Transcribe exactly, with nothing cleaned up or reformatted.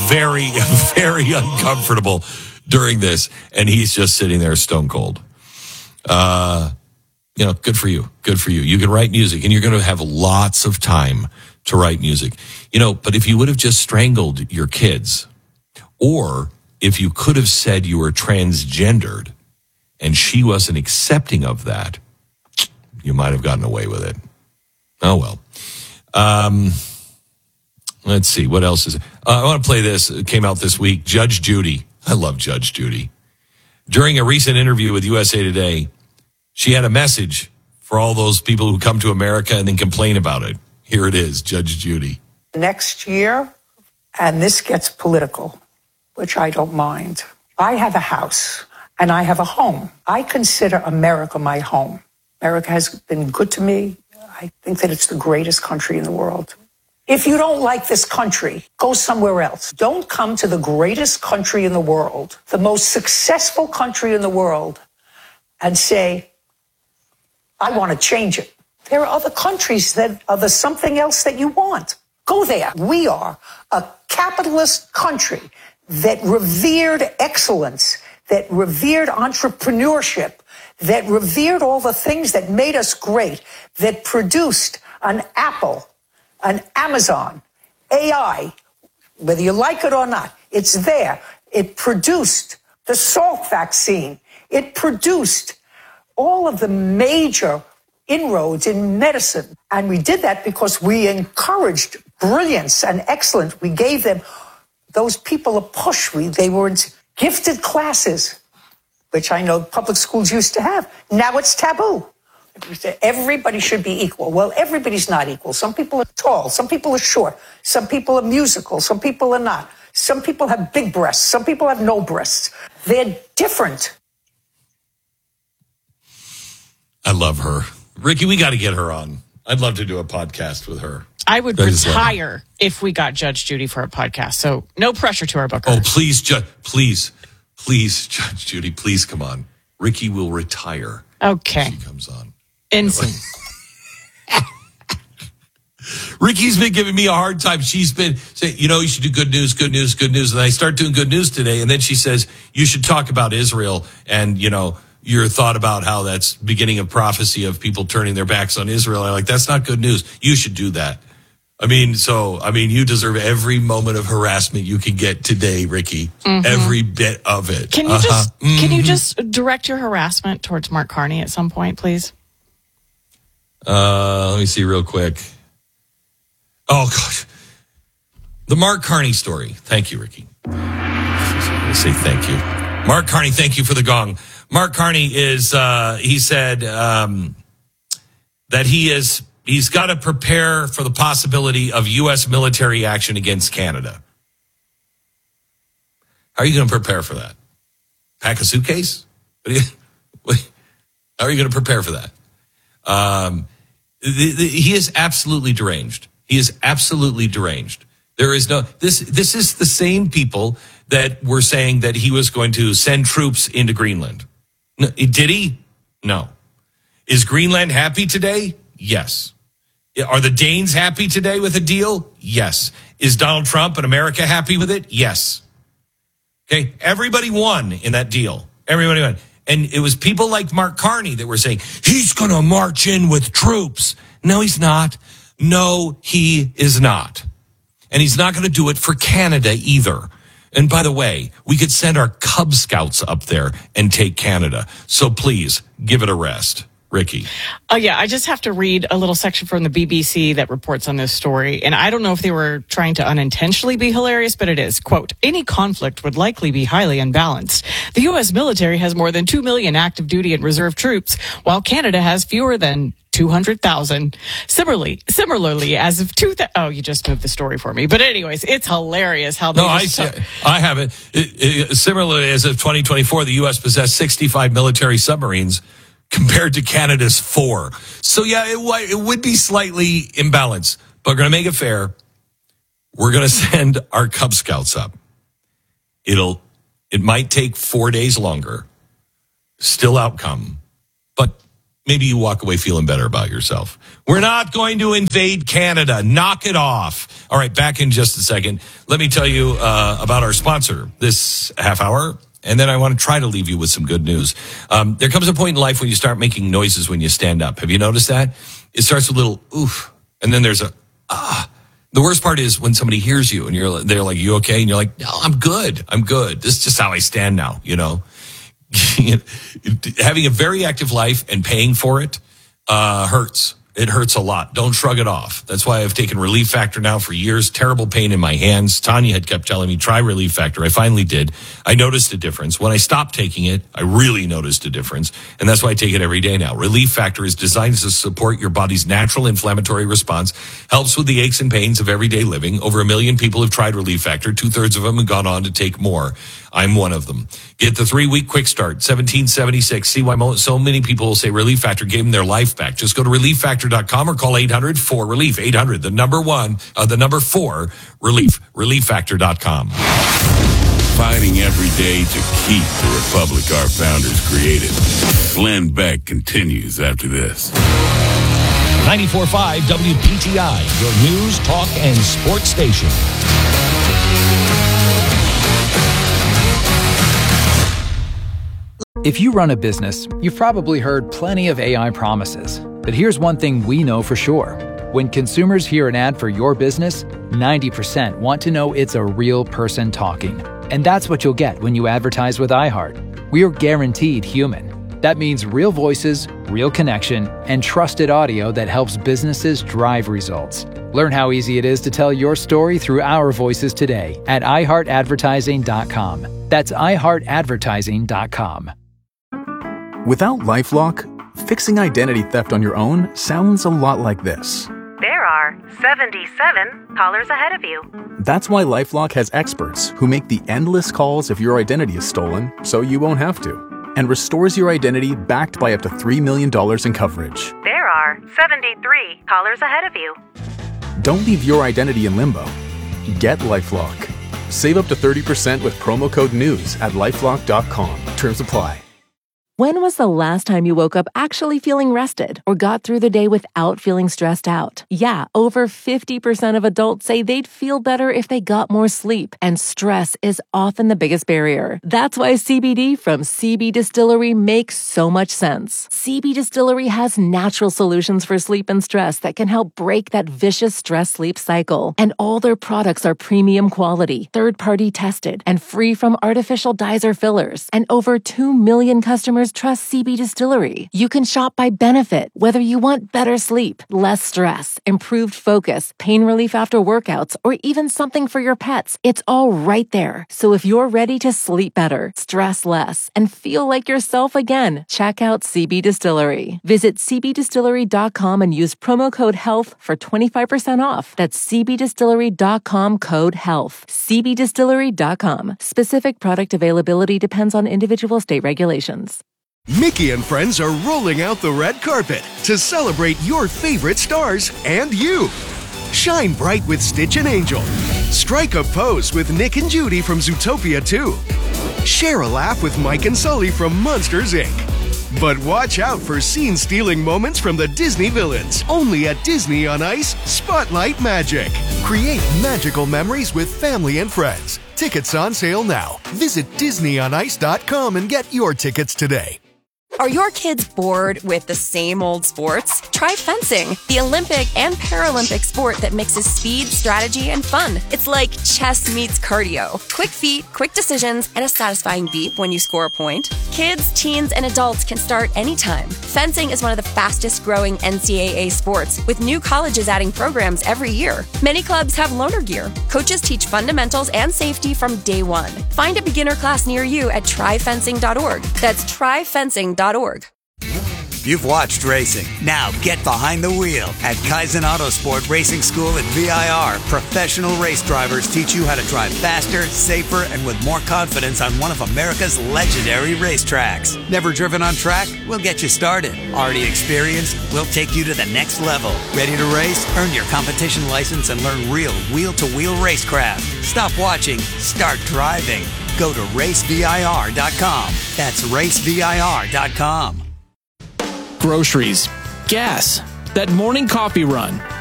very, very uncomfortable during this, and he's just sitting there stone cold. Uh, you know, good for you. Good for you. You can write music, and you're going to have lots of time to write music. You know, but if you would have just strangled your kids, or if you could have said you were transgendered and she wasn't accepting of that, you might have gotten away with it. Oh, well. Um, let's see. What else is it? Uh, I want to play this. It came out this week. Judge Judy. I love Judge Judy. During a recent interview with U S A Today, she had a message for all those people who come to America and then complain about it. Here it is, Judge Judy. Next year, and this gets political, which I don't mind. I have a house and I have a home. I consider America my home. America has been good to me. I think that it's the greatest country in the world. If you don't like this country, go somewhere else. Don't come to the greatest country in the world, the most successful country in the world, and say, I want to change it. There are other countries that are the something else that you want. Go there. We are a capitalist country that revered excellence, that revered entrepreneurship, that revered all the things that made us great, that produced an Apple, an Amazon, A I, whether you like it or not, it's there. It produced the Salk vaccine. It produced all of the major inroads in medicine. And we did that because we encouraged brilliance and excellence. We gave them, those people, a push. We, they were in gifted classes, which I know public schools used to have. Now it's taboo. Everybody should be equal. Well, everybody's not equal. Some people are tall. Some people are short. Some people are musical. Some people are not. Some people have big breasts. Some people have no breasts. They're different. I love her. Ricky, we got to get her on. I'd love to do a podcast with her. I would retire if we got Judge Judy for a podcast. So no pressure to our booker. Oh, please, Judge, please, please, Judge Judy, please come on. Ricky will retire. Okay. She comes on. Insane. Ricky's been giving me a hard time. She's been saying, you know, you should do good news, good news, good news. And I start doing good news today. And then she says, you should talk about Israel and, you know, your thought about how that's beginning of prophecy of people turning their backs on Israel. I'm like, that's not good news. You should do that. I mean, so, I mean, you deserve every moment of harassment you can get today, Ricky. Mm-hmm. Every bit of it. Can you uh-huh. just, mm-hmm. can you just direct your harassment towards Mark Carney at some point, please? Uh, let me see real quick. Oh, gosh. The Mark Carney story. Thank you, Ricky. I'm going to say thank you. Mark Carney, thank you for the gong. Mark Carney is, uh, he said um, that he is, he's got to prepare for the possibility of U S military action against Canada. How are you going to prepare for that? Pack a suitcase? What are you, what, how are you going to prepare for that? Um, the, the, he is absolutely deranged. He is absolutely deranged. There is no, this, this is the same people that were saying that he was going to send troops into Greenland. No, did he? No. Is Greenland happy today? Yes. Are the Danes happy today with a deal? Yes. Is Donald Trump and America happy with it? Yes. Okay. Everybody won in that deal. Everybody won. And it was people like Mark Carney that were saying, he's going to march in with troops. No, he's not. No, he is not. And he's not going to do it for Canada either. And by the way, we could send our Cub Scouts up there and take Canada. So please, give it a rest. Ricky. Oh, yeah. I just have to read a little section from the B B C that reports on this story. And I don't know if they were trying to unintentionally be hilarious, but it is. Quote, any conflict would likely be highly unbalanced. The U S military has more than two million active duty and reserve troops, while Canada has fewer than two hundred thousand. Similarly, similarly, as of two thousand, oh, you just moved the story for me. But anyways, it's hilarious how they no, I, talk- I have it. It, it. Similarly, as of twenty twenty-four, the U S possessed sixty-five military submarines compared to Canada's four. So yeah, it, it would be slightly imbalanced, but we're going to make it fair. We're going to send our Cub Scouts up. It'll, it might take four days longer. Still outcome. But maybe you walk away feeling better about yourself. We're not going to invade Canada. Knock it off. All right, back in just a second. Let me tell you uh, about our sponsor this half hour, and then I want to try to leave you with some good news. Um, there comes a point in life when you start making noises when you stand up. Have you noticed that? It starts with a little oof, and then there's a ah. The worst part is when somebody hears you and you're they're like, "You okay?" And you're like, "No, I'm good. I'm good. This is just how I stand now." You know. Having a very active life and paying for it uh, hurts. It hurts a lot. Don't shrug it off. That's why I've taken Relief Factor now for years. Terrible pain in my hands. Tanya had kept telling me, try Relief Factor. I finally did. I noticed a difference. When I stopped taking it, I really noticed a difference. And that's why I take it every day now. Relief Factor is designed to support your body's natural inflammatory response, helps with the aches and pains of everyday living. Over a million people have tried Relief Factor. Two-thirds of them have gone on to take more. I'm one of them. Get the three-week quick start, seventeen seventy-six. See why mo- so many people say Relief Factor gave them their life back. Just go to relief factor dot com or call eight hundred four relief. eight hundred, the number one, uh, the number four, relief. relief factor dot com. Fighting every day to keep the republic our founders created. Glenn Beck continues after this. ninety-four point five W P T I, your news, talk, and sports station. If you run a business, you've probably heard plenty of A I promises. But here's one thing we know for sure. When consumers hear an ad for your business, ninety percent want to know it's a real person talking. And that's what you'll get when you advertise with iHeart. We're guaranteed human. That means real voices, real connection, and trusted audio that helps businesses drive results. Learn how easy it is to tell your story through our voices today at i heart advertising dot com. That's i heart advertising dot com. Without LifeLock, fixing identity theft on your own sounds a lot like this. There are seventy-seven callers ahead of you. That's why LifeLock has experts who make the endless calls if your identity is stolen, so you won't have to, and restores your identity backed by up to three million dollars in coverage. There are seventy-three callers ahead of you. Don't leave your identity in limbo. Get LifeLock. Save up to thirty percent with promo code NEWS at lifelock dot com. Terms apply. When was the last time you woke up actually feeling rested or got through the day without feeling stressed out? Yeah, over fifty percent of adults say they'd feel better if they got more sleep, and stress is often the biggest barrier. That's why C B D from C B Distillery makes so much sense. C B Distillery has natural solutions for sleep and stress that can help break that vicious stress-sleep cycle. And all their products are premium quality, third-party tested, and free from artificial dyes or fillers. And over two million customers trust C B Distillery. You can shop by benefit, whether you want better sleep, less stress, improved focus, pain relief after workouts, or even something for your pets. It's all right there. So if you're ready to sleep better, stress less, and feel like yourself again, check out C B Distillery. Visit c b distillery dot com and use promo code HEALTH for twenty-five percent off. That's c b distillery dot com code HEALTH. c b distillery dot com. Specific product availability depends on individual state regulations. Mickey and friends are rolling out the red carpet to celebrate your favorite stars and you. Shine bright with Stitch and Angel. Strike a pose with Nick and Judy from Zootopia two. Share a laugh with Mike and Sully from Monsters, Incorporated. But watch out for scene-stealing moments from the Disney villains. Only at Disney on Ice, Spotlight Magic. Create magical memories with family and friends. Tickets on sale now. Visit disney on ice dot com and get your tickets today. Are your kids bored with the same old sports? Try fencing, the Olympic and Paralympic sport that mixes speed, strategy, and fun. It's like chess meets cardio. Quick feet, quick decisions, and a satisfying beep when you score a point. Kids, teens, and adults can start anytime. Fencing is one of the fastest growing N C double A sports, with new colleges adding programs every year. Many clubs have loaner gear. Coaches teach fundamentals and safety from day one. Find a beginner class near you at try fencing dot org. That's try fencing dot org. You've watched racing. Now get behind the wheel. At Kaizen Autosport Racing School at V I R, professional race drivers teach you how to drive faster, safer, and with more confidence on one of America's legendary racetracks. Never driven on track? We'll get you started. Already experienced? We'll take you to the next level. Ready to race? Earn your competition license and learn real wheel-to-wheel racecraft. Stop watching. Start driving. Go to race V I R dot com. That's race V I R dot com. groceries, gas, that morning coffee run,